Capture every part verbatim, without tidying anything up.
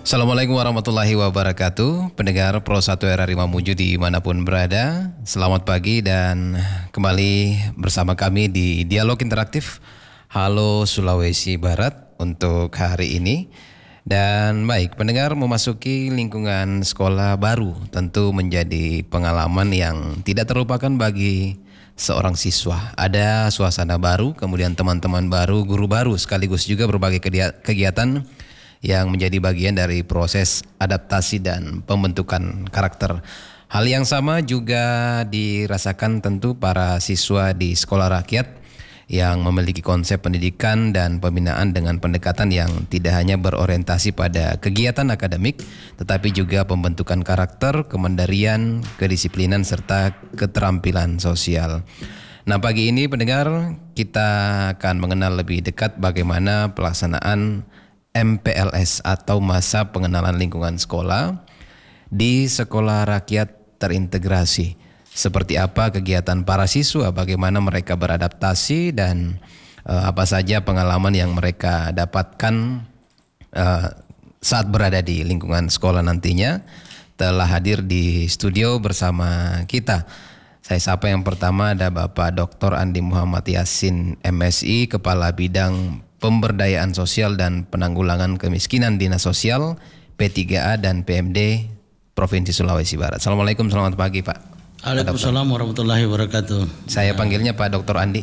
Assalamualaikum warahmatullahi wabarakatuh. Pendengar Pro satu R R I Mamuju dimanapun berada, selamat pagi dan kembali bersama kami di Dialog Interaktif Halo Sulawesi Barat untuk hari ini. Dan baik, pendengar, memasuki lingkungan sekolah baru tentu menjadi pengalaman yang tidak terlupakan bagi seorang siswa. Ada suasana baru, kemudian teman-teman baru, guru baru, sekaligus juga berbagai kegiatan yang menjadi bagian dari proses adaptasi dan pembentukan karakter. Hal yang sama juga dirasakan tentu para siswa di sekolah rakyat yang memiliki konsep pendidikan dan pembinaan dengan pendekatan yang tidak hanya berorientasi pada kegiatan akademik, tetapi juga pembentukan karakter, kemandirian, kedisiplinan, serta keterampilan sosial. Nah, pagi ini pendengar, kita akan mengenal lebih dekat bagaimana pelaksanaan M P L S atau masa pengenalan lingkungan sekolah di sekolah rakyat terintegrasi. Seperti apa kegiatan para siswa, bagaimana mereka beradaptasi dan uh, apa saja pengalaman yang mereka dapatkan uh, saat berada di lingkungan sekolah nantinya. Telah hadir di studio bersama kita. Saya sapa yang pertama ada Bapak Doktor Andi Muhammad Yasin M Si, Kepala Bidang Pemberdayaan Sosial dan Penanggulangan Kemiskinan Dinas Sosial P tiga A dan P M D Provinsi Sulawesi Barat. Assalamualaikum, selamat pagi Pak. Waalaikumsalam warahmatullahi wabarakatuh. Saya panggilnya Pak Doktor Andi.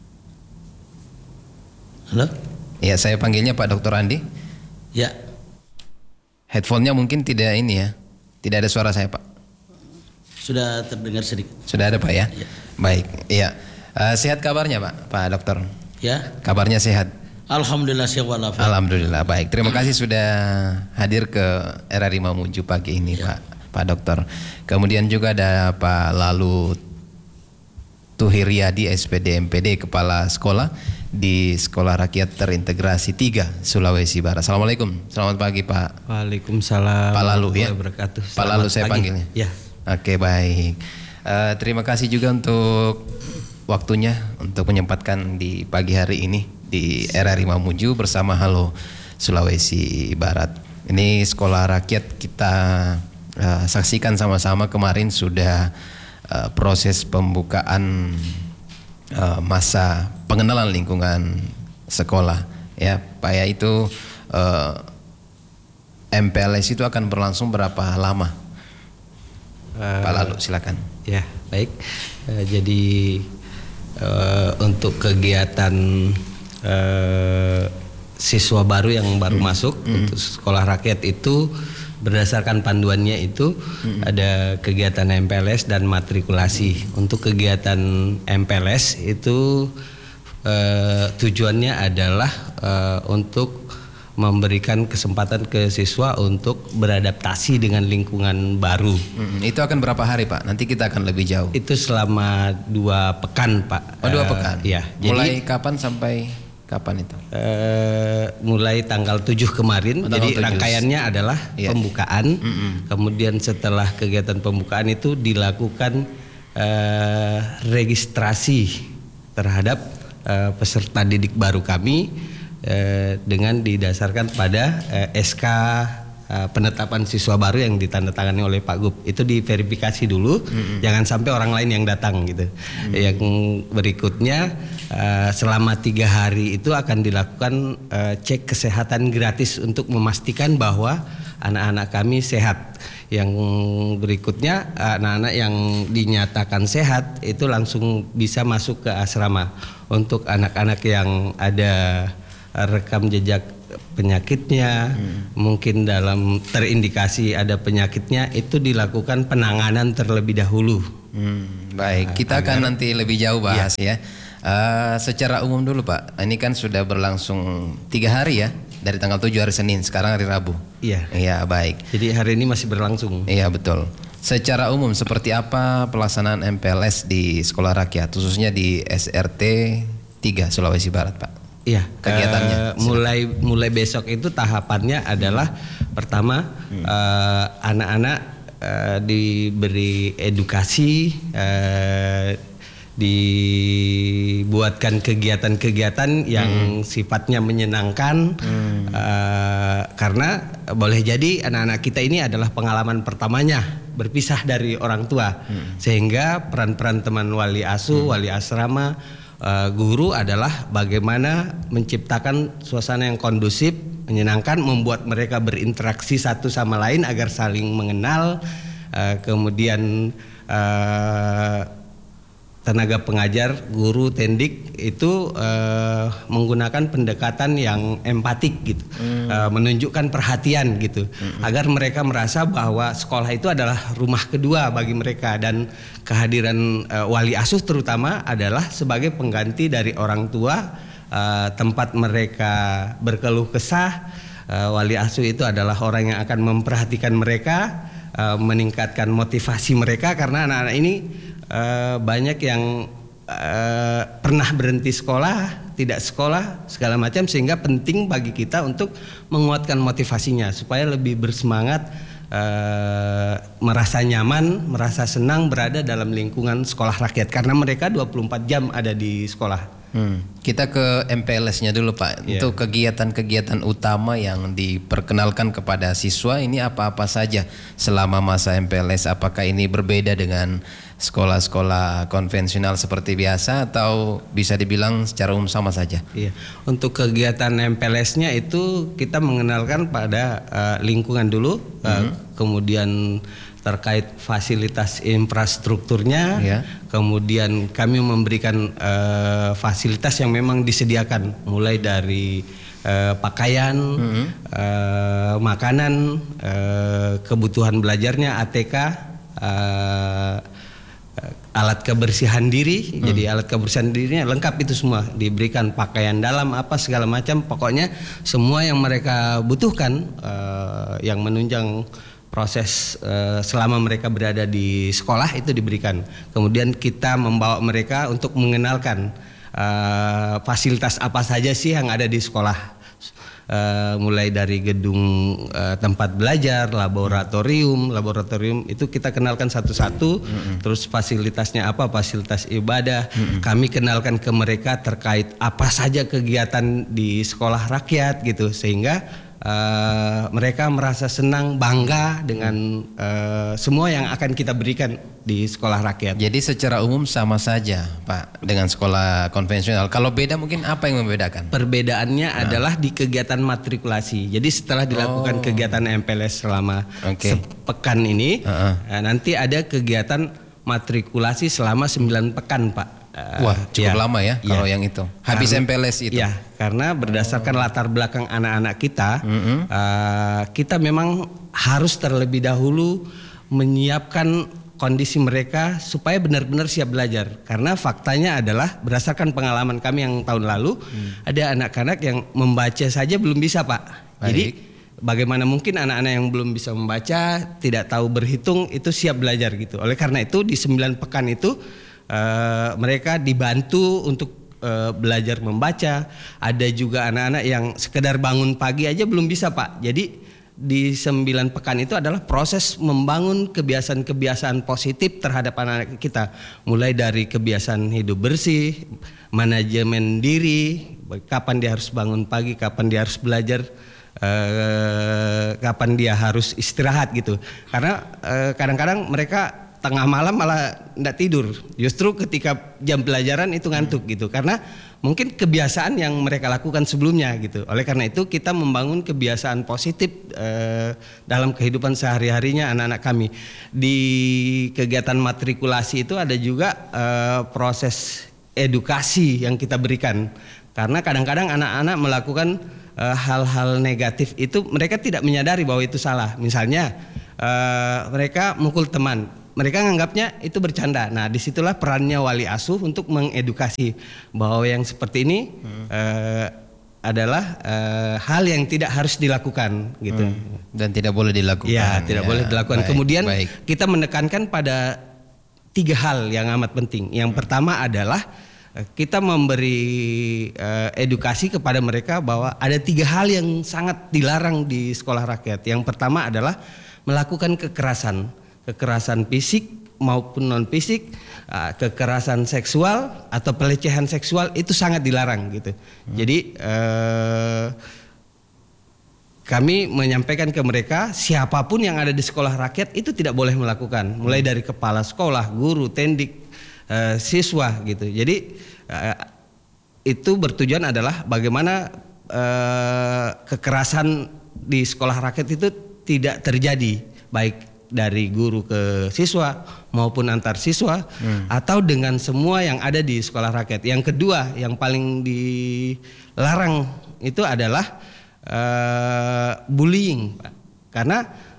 Halo? Ya, saya panggilnya Pak Doktor Andi. Ya. Headphone-nya mungkin tidak ini ya. Tidak ada suara saya Pak. Sudah terdengar sedikit. Sudah ada Pak ya? Ya. Baik, iya. Uh, sehat kabarnya Pak, Pak Dokter? Ya. Kabarnya sehat? Alhamdulillah sehat walafiat. Alhamdulillah, baik. Terima kasih sudah hadir ke R R I Mamuju pagi ini ya. Pak, Pak Dokter. Kemudian juga ada Pak Lalu Tuhiryadi S P D M P D, Kepala Sekolah di Sekolah Rakyat Terintegrasi tiga Sulawesi Barat. Assalamualaikum, selamat pagi Pak. Waalaikumsalam. Pak Lalu ya. Pak Lalu saya pagi. panggilnya. Ya. Oke, baik. Uh, terima kasih juga untuk waktunya untuk menyempatkan di pagi hari ini di R R I Mamuju bersama Halo Sulawesi Barat. Ini sekolah rakyat kita uh, saksikan sama-sama kemarin sudah uh, proses pembukaan uh, masa pengenalan lingkungan sekolah ya. Pak ya, itu uh, M P L S itu akan berlangsung berapa lama? Uh, Pak Lalu silakan. Ya, baik. Uh, jadi uh, untuk kegiatan Uh, siswa baru yang baru hmm. masuk hmm. untuk sekolah rakyat itu berdasarkan panduannya itu hmm. ada kegiatan M P L S dan matrikulasi. Untuk kegiatan M P L S itu uh, tujuannya adalah uh, untuk memberikan kesempatan ke siswa untuk beradaptasi dengan lingkungan baru. Hmm, itu akan berapa hari Pak? Nanti kita akan lebih jauh. Itu selama dua pekan Pak. Oh, dua pekan. Uh, ya. Mulai jadi, kapan sampai kapan itu? Uh, mulai tanggal tujuh kemarin. Oh, jadi tujuh. Rangkaiannya adalah yeah. pembukaan. Mm-hmm. Kemudian setelah kegiatan pembukaan itu dilakukan uh, registrasi terhadap uh, peserta didik baru kami uh, dengan didasarkan pada uh, S K uh, penetapan siswa baru yang ditandatangani oleh Pak Gub. Itu diverifikasi dulu, mm-hmm. jangan sampai orang lain yang datang gitu. Mm-hmm. Yang berikutnya Uh, selama tiga hari itu akan dilakukan uh, cek kesehatan gratis untuk memastikan bahwa anak-anak kami sehat. Yang berikutnya anak-anak yang dinyatakan sehat itu langsung bisa masuk ke asrama. Untuk anak-anak yang ada rekam jejak penyakitnya, hmm. mungkin dalam terindikasi ada penyakitnya, itu dilakukan penanganan terlebih dahulu. Hmm, baik, kita akan agar, nanti lebih jauh bahas ya. ya. Uh, secara umum dulu Pak, ini kan sudah berlangsung tiga hari ya, dari tanggal tujuh hari Senin, sekarang hari Rabu. Iya. Iya, baik. Jadi hari ini masih berlangsung. Iya, betul. Secara umum seperti apa pelaksanaan M P L S di sekolah rakyat, khususnya di S R T tiga Sulawesi Barat Pak? Iya. Kegiatannya. Uh, mulai mulai besok itu tahapannya adalah hmm. pertama hmm. Uh, anak-anak uh, diberi edukasi. Uh, dibuatkan kegiatan-kegiatan yang hmm. sifatnya menyenangkan, hmm. uh, karena boleh jadi anak-anak kita ini adalah pengalaman pertamanya berpisah dari orang tua, hmm. sehingga peran-peran teman wali asuh, hmm. wali asrama, uh, guru adalah bagaimana menciptakan suasana yang kondusif, menyenangkan, membuat mereka berinteraksi satu sama lain agar saling mengenal, uh, kemudian uh, tenaga pengajar, guru, tendik itu uh, menggunakan pendekatan yang empatik gitu, hmm. uh, menunjukkan perhatian gitu, hmm. agar mereka merasa bahwa sekolah itu adalah rumah kedua bagi mereka, dan kehadiran uh, wali asuh terutama adalah sebagai pengganti dari orang tua, uh, tempat mereka berkeluh kesah. Uh, wali asuh itu adalah orang yang akan memperhatikan mereka, uh, meningkatkan motivasi mereka, karena anak-anak ini Uh, banyak yang uh, pernah berhenti sekolah, tidak sekolah, segala macam, sehingga penting bagi kita untuk menguatkan motivasinya supaya lebih bersemangat, uh, merasa nyaman, merasa senang berada dalam lingkungan sekolah rakyat, karena mereka dua puluh empat jam ada di sekolah. Hmm. Kita ke M P L S-nya dulu Pak. Yeah. Untuk kegiatan-kegiatan utama yang diperkenalkan kepada siswa ini apa-apa saja selama masa M P L S? Apakah ini berbeda dengan sekolah-sekolah konvensional seperti biasa atau bisa dibilang secara umum sama saja? Iya. Untuk kegiatan M P L S-nya itu kita mengenalkan pada uh, lingkungan dulu, uh, hmm. kemudian terkait fasilitas infrastrukturnya, ya. Kemudian kami memberikan uh, fasilitas yang memang disediakan, mulai dari uh, pakaian, mm-hmm. uh, makanan, uh, kebutuhan belajarnya, A T K, uh, alat kebersihan diri, hmm. jadi alat kebersihan dirinya lengkap itu semua, diberikan pakaian dalam apa segala macam, pokoknya semua yang mereka butuhkan, uh, yang menunjang proses uh, selama mereka berada di sekolah itu diberikan. Kemudian kita membawa mereka untuk mengenalkan uh, fasilitas apa saja sih yang ada di sekolah, uh, mulai dari gedung uh, tempat belajar, laboratorium, laboratorium itu kita kenalkan satu-satu. Mm-hmm. Terus fasilitasnya apa, fasilitas ibadah, mm-hmm. kami kenalkan ke mereka terkait apa saja kegiatan di sekolah rakyat gitu, sehingga Uh, mereka merasa senang, bangga dengan uh, semua yang akan kita berikan di sekolah rakyat. Jadi secara umum sama saja Pak dengan sekolah konvensional. Kalau beda mungkin apa yang membedakan? Perbedaannya nah. adalah di kegiatan matrikulasi. Jadi setelah dilakukan oh. kegiatan M P L S selama okay. sepekan ini, uh-uh. uh, nanti ada kegiatan matrikulasi selama sembilan pekan Pak. Wah, cukup ya, lama ya, ya kalau yang itu. Habis karena, M P L S itu. Ya, karena berdasarkan oh. latar belakang anak-anak kita, mm-hmm. uh, kita memang harus terlebih dahulu menyiapkan kondisi mereka supaya benar-benar siap belajar. Karena faktanya adalah berdasarkan pengalaman kami yang tahun lalu, mm. ada anak-anak yang membaca saja belum bisa, Pak. Baik. Jadi bagaimana mungkin anak-anak yang belum bisa membaca, tidak tahu berhitung itu siap belajar gitu. Oleh karena itu di sembilan pekan itu Uh, mereka dibantu untuk uh, belajar membaca. Ada juga anak-anak yang sekedar bangun pagi aja belum bisa Pak. Jadi di sembilan pekan itu adalah proses membangun kebiasaan-kebiasaan positif terhadap anak-anak kita. Mulai dari kebiasaan hidup bersih, manajemen diri, kapan dia harus bangun pagi, kapan dia harus belajar, uh, kapan dia harus istirahat gitu. Karena uh, kadang-kadang mereka tengah malam malah tidak tidur, justru ketika jam pelajaran itu ngantuk gitu, karena mungkin kebiasaan yang mereka lakukan sebelumnya gitu. Oleh karena itu kita membangun kebiasaan positif eh, dalam kehidupan sehari-harinya anak-anak kami. Di kegiatan matrikulasi itu ada juga eh, proses edukasi yang kita berikan, karena kadang-kadang anak-anak melakukan eh, hal-hal negatif itu mereka tidak menyadari bahwa itu salah. Misalnya eh, mereka mukul teman, mereka nganggapnya itu bercanda. Nah, disitulah perannya wali asuh untuk mengedukasi bahwa yang seperti ini hmm. uh, adalah uh, hal yang tidak harus dilakukan, gitu. Hmm. Dan tidak boleh dilakukan. Ya, tidak ya, boleh dilakukan. Baik, Kemudian baik. kita menekankan pada tiga hal yang amat penting. Yang hmm. pertama adalah kita memberi uh, edukasi kepada mereka bahwa ada tiga hal yang sangat dilarang di sekolah rakyat. Yang pertama adalah melakukan kekerasan. Kekerasan fisik maupun non fisik, kekerasan seksual atau pelecehan seksual itu sangat dilarang gitu. Hmm. Jadi eh, kami menyampaikan ke mereka siapapun yang ada di sekolah rakyat itu tidak boleh melakukan, mulai dari kepala sekolah, guru, tendik, uh, siswa gitu. Jadi uh, itu bertujuan adalah bagaimana uh, kekerasan di sekolah rakyat itu tidak terjadi, baik dari guru ke siswa maupun antar siswa hmm. atau dengan semua yang ada di sekolah rakyat. Yang kedua yang paling dilarang itu adalah uh, bullying, Pak. Karena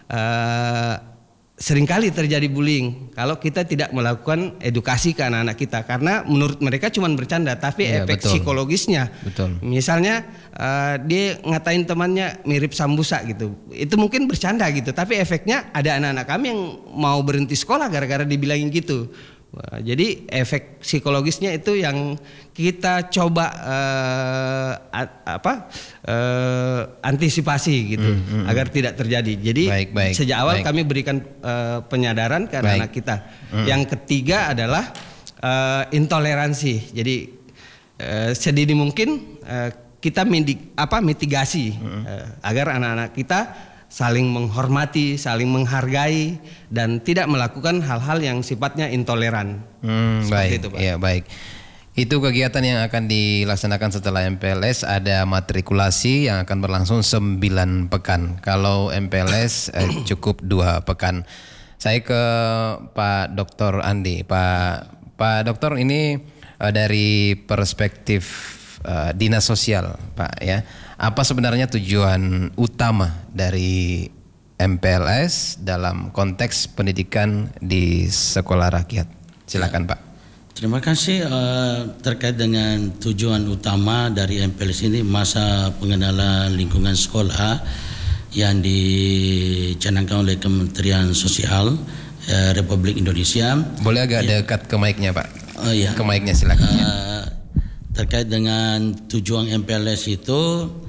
uh, seringkali terjadi bullying kalau kita tidak melakukan edukasi ke anak-anak kita, karena menurut mereka cuma bercanda tapi ya, efek betul. psikologisnya betul. Misalnya uh, dia ngatain temannya mirip sambusa gitu, itu mungkin bercanda gitu, tapi efeknya ada anak-anak kami yang mau berhenti sekolah gara-gara dibilangin gitu. Wah, jadi efek psikologisnya itu yang kita coba uh, apa uh, antisipasi gitu hmm, hmm, agar tidak terjadi. Jadi baik, baik, sejak awal baik. kami berikan uh, penyadaran ke anak-anak kita. Hmm. Yang ketiga adalah uh, intoleransi. Jadi uh, sedini mungkin uh, kita mindik, apa mitigasi hmm. uh, agar anak-anak kita saling menghormati, saling menghargai, dan tidak melakukan hal-hal yang sifatnya intoleran. Hmm, baik, itu, Pak. Ya, baik. Itu kegiatan yang akan dilaksanakan setelah M P L S. Ada matrikulasi yang akan berlangsung sembilan pekan. Kalau M P L S eh, cukup dua pekan. Saya ke Pak Doktor Andi. Pak Pak Doktor, ini eh, dari perspektif eh, dinas sosial, Pak ya. Apa sebenarnya tujuan utama dari M P L S dalam konteks pendidikan di sekolah rakyat? Silakan ya. Pak. Terima kasih. Uh, terkait dengan tujuan utama dari M P L S ini, masa pengenalan lingkungan sekolah yang dicanangkan oleh Kementerian Sosial uh, Republik Indonesia. Boleh agak ya. dekat ke mic-nya, Pak. Oh iya. Ke mic-nya silakan. Uh, ya. Terkait dengan tujuan M P L S itu,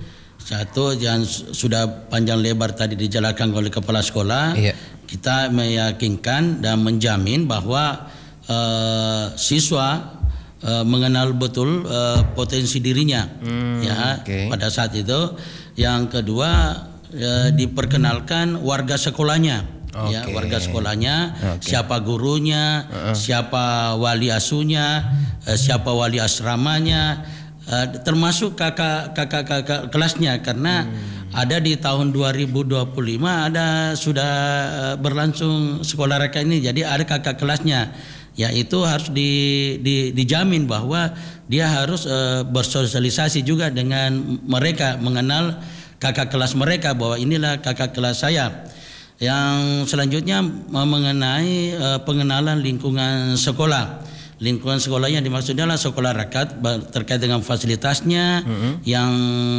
satu yang sudah panjang lebar tadi dijelaskan oleh kepala sekolah, iya. kita meyakinkan dan menjamin bahwa uh, siswa uh, mengenal betul uh, potensi dirinya, hmm, ya okay. pada saat itu. Yang kedua uh, diperkenalkan warga sekolahnya. Okay. Ya, warga sekolahnya, okay. siapa gurunya, uh-uh. siapa wali asuhnya, uh, siapa wali asramanya. Uh, termasuk kakak kakak kakak kelasnya, karena hmm. ada di tahun dua ribu dua puluh lima ada sudah uh, berlangsung sekolah rakyat ini, jadi ada kakak kelasnya, yaitu harus di, di, dijamin bahwa dia harus uh, bersosialisasi juga dengan mereka, mengenal kakak kelas mereka bahwa inilah kakak kelas saya. Yang selanjutnya mengenai uh, pengenalan lingkungan sekolah. Lingkungan sekolah yang dimaksudnya adalah sekolah rakyat terkait dengan fasilitasnya mm-hmm. yang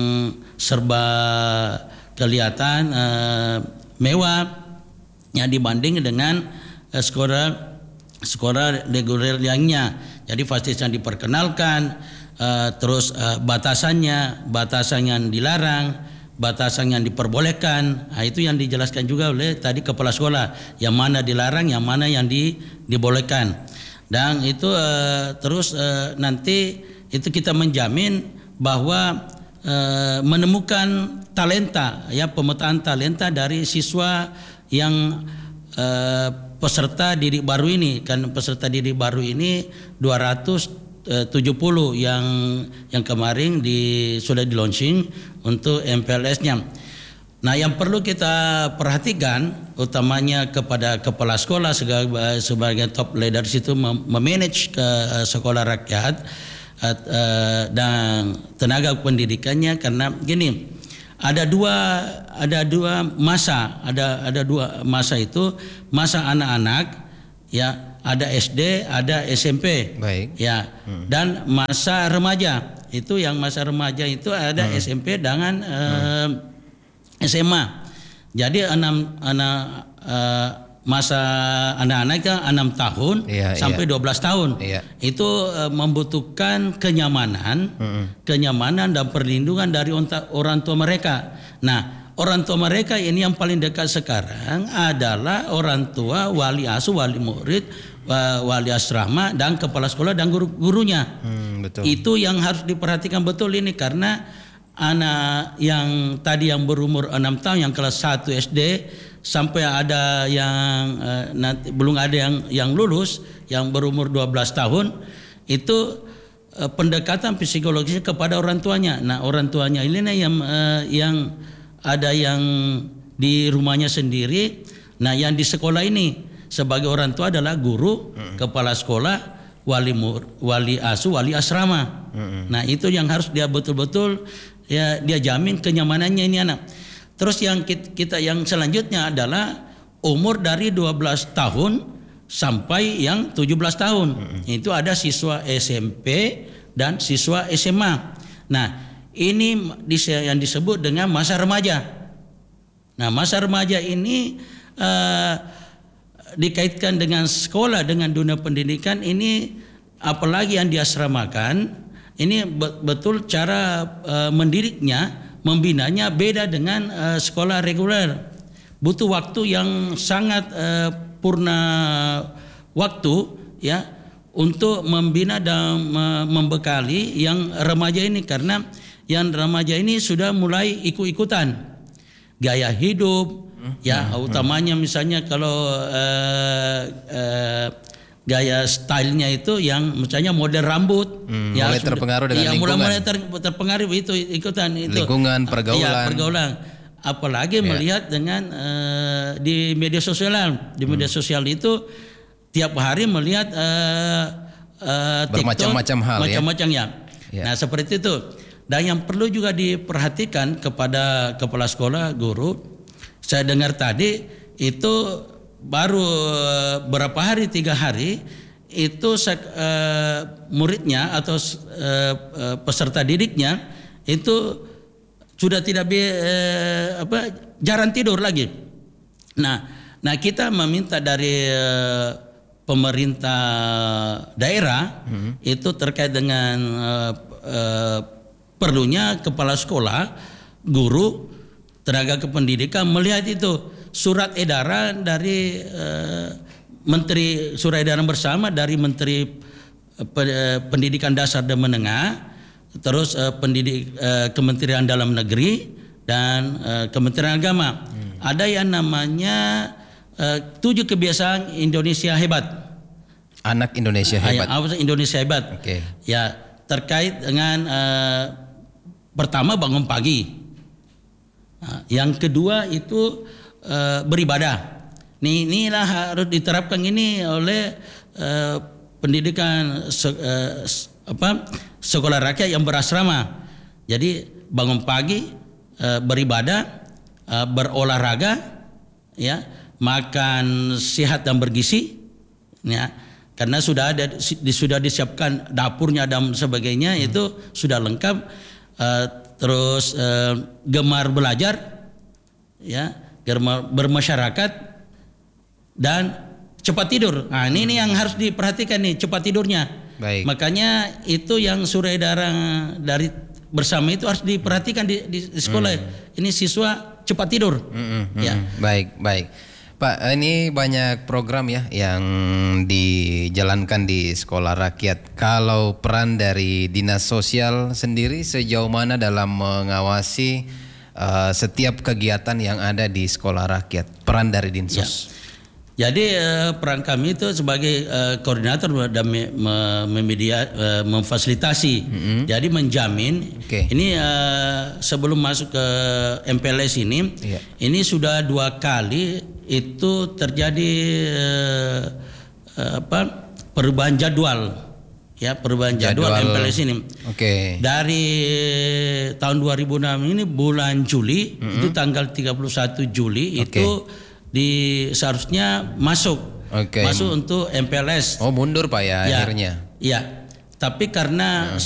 serba kelihatan uh, mewah yang dibanding dengan uh, sekolah sekolah reguler lainnya. Jadi fasilitas yang diperkenalkan, uh, terus uh, batasannya, batasan yang dilarang, batasan yang diperbolehkan. Nah, itu yang dijelaskan juga oleh tadi kepala sekolah, yang mana dilarang, yang mana yang di, dibolehkan. Dan itu uh, terus uh, nanti itu kita menjamin bahwa uh, menemukan talenta, ya pemetaan talenta dari siswa yang uh, peserta didik baru ini. Kan peserta didik baru ini dua ratus tujuh puluh yang yang kemarin di sudah di launching untuk M P L S-nya. Nah, yang perlu kita perhatikan utamanya kepada kepala sekolah sebagai, sebagai top leaders itu memanage ke sekolah rakyat uh, dan tenaga pendidikannya, karena gini, ada dua ada dua masa, ada ada dua masa itu, masa anak-anak ya, ada S D, ada S M P. Baik. Ya. Hmm. Dan masa remaja. Itu yang masa remaja itu ada hmm. S M P dengan uh, hmm. S M A. Jadi enam anak uh, masa anak-anak itu enam tahun iya, sampai iya. dua belas tahun. Iya. Itu uh, membutuhkan kenyamanan, mm-hmm. kenyamanan dan perlindungan dari orang tua mereka. Nah, orang tua mereka ini yang paling dekat sekarang adalah orang tua, wali asuh, wali murid, wali asrama, dan kepala sekolah dan guru-gurunya. Hmm, betul. Itu yang harus diperhatikan betul ini, karena anak yang tadi yang berumur enam tahun yang kelas satu S D sampai ada yang uh, nanti belum ada yang yang lulus yang berumur dua belas tahun itu uh, pendekatan psikologisnya kepada orang tuanya. Nah, orang tuanya ini yang uh, yang ada yang di rumahnya sendiri. Nah, yang di sekolah ini sebagai orang tua adalah guru, hmm. kepala sekolah, wali mur, wali asuh, wali asrama. Hmm. Nah, itu yang harus dia betul-betul ya dia jamin kenyamanannya ini anak. Terus yang kita, kita yang selanjutnya adalah umur dari dua belas tahun sampai yang tujuh belas tahun. Hmm. Itu ada siswa S M P dan siswa S M A. Nah, ini yang disebut dengan masa remaja. Nah, masa remaja ini uh, dikaitkan dengan sekolah, dengan dunia pendidikan ini, apalagi yang diasramakan ini betul cara uh, mendidiknya, membinanya beda dengan uh, sekolah reguler. Butuh waktu yang sangat uh, purna waktu ya untuk membina dan uh, membekali yang remaja ini, karena yang remaja ini sudah mulai ikut-ikutan gaya hidup. Ya, hmm, utamanya hmm. misalnya kalau uh, uh, gaya stylenya itu yang misalnya model rambut, hmm, ya mulai terpengaruh dengan ya, lingkungan. mulai ter, terpengaruh itu ikutan itu. Lingkungan, pergaulan. Ya, pergaulan. Apalagi ya. melihat dengan uh, di media sosial, di media hmm. sosial itu tiap hari melihat uh, uh, bermacam-macam hal, macam-macam ya. ya. Nah, seperti itu. Dan yang perlu juga diperhatikan kepada kepala sekolah, guru. Saya dengar tadi itu baru berapa hari, tiga hari itu uh, muridnya atau uh, peserta didiknya itu sudah tidak be, uh, apa jarang tidur lagi. Nah, nah kita meminta dari uh, pemerintah daerah hmm. itu terkait dengan uh, uh, perlunya kepala sekolah, guru, tenaga kependidikan melihat itu surat edaran dari uh, Menteri surat edaran bersama dari Menteri uh, Pendidikan Dasar dan Menengah, terus uh, pendidik uh, Kementerian Dalam Negeri dan uh, Kementerian Agama. Hmm. Ada yang namanya uh, tujuh kebiasaan Indonesia hebat. Anak Indonesia hebat. Uh, Indonesia hebat. Okay. Ya, terkait dengan uh, pertama bangun pagi. Nah, yang kedua itu uh, beribadah. Nih, inilah harus diterapkan ini oleh uh, pendidikan se, uh, apa sekolah rakyat yang berasrama. Jadi bangun pagi, uh, beribadah, uh, berolahraga, ya, makan sehat dan bergizi, ya, karena sudah ada sudah disiapkan dapurnya dan sebagainya, hmm. itu sudah lengkap. Uh, terus uh, gemar belajar, ya, gemar bermasyarakat dan cepat tidur. Nah, ini, ini yang harus diperhatikan nih, cepat tidurnya. Baik. Makanya itu yang surat edaran dari bersama itu harus diperhatikan di, di, di sekolah. Hmm. Ini siswa cepat tidur. Hmm, hmm, ya. Baik, baik. Pak, ini banyak program ya yang dijalankan di sekolah rakyat. Kalau peran dari dinas sosial sendiri sejauh mana dalam mengawasi uh, setiap kegiatan yang ada di sekolah rakyat? Peran dari Dinsos. Ya. Jadi uh, peran kami itu sebagai uh, koordinator dan me, me, memedia, uh, memfasilitasi. Mm-hmm. Jadi menjamin. Okay. Ini uh, sebelum masuk ke M P L S ini, yeah. ini sudah dua kali itu terjadi uh, uh, apa perubahan jadwal, ya perubahan jadwal, jadwal M P L S ini. Okay. Dari tahun dua ribu enam ini bulan Juli, mm-hmm. itu tanggal tiga puluh satu Juli, okay. itu di seharusnya masuk, okay. masuk untuk M P L S. Oh, mundur Pak ya, ya akhirnya. Iya. Tapi karena hmm.